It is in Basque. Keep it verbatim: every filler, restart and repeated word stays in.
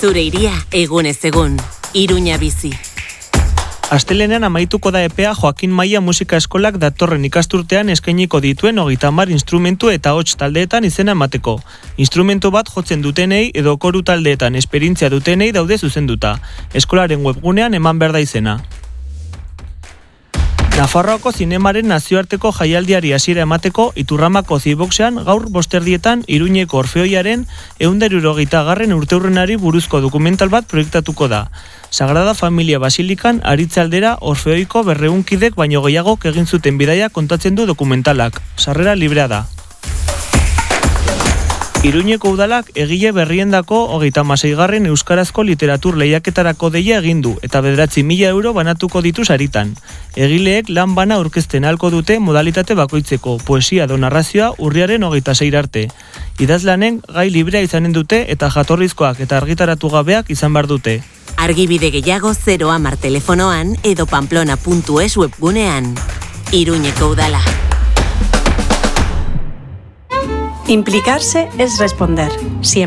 Zure iria egunez egun. Iruña bizi. Astelenean amaituko da epea Joakin Maia Musika Eskolak datorren ikasturtean eskainiko dituen hogeita hamar instrumentu eta hots taldeetan izena emateko. Instrumentu bat jotzen dutenei edo koru taldeetan esperientzia dutenei daude zuzenduta. Eskolaren webgunean eman behar da izena. Nafarroako zinemaren nazioarteko jaialdiari hasiera emateko Iturramako Ziboxean gaur bosterdietan Iruñeko Orfeoiaren ehun eta hirurogeita garren urteurrenari buruzko dokumental bat proiektatuko da. Sagrada Familia Basilikan aritzaldera Orfeoiko berrehun kidek baino gehiagok egin zuten bidaia kontatzen du dokumentalak. Sarrera librea da. Iruñeko udalak egile berriendako hogeita hamaseigarren euskarazko literatur lehiaketarako deia egin du eta bederatzi mila euro banatuko ditu saritan. Egileek lan bana aurkezten ahalko dute modalitate bakoitzeko, poesia edo narrazioa urriaren hogeita sei arte. Idazlanen gai librea izanen dute eta jatorrizkoak eta argitaratu gabeak izan behar dute. Argibide gehiago zero hamar telefonoan edo pamplona puntu es webgunean. Iruñeko udala. Implicarse es responder. Siempre.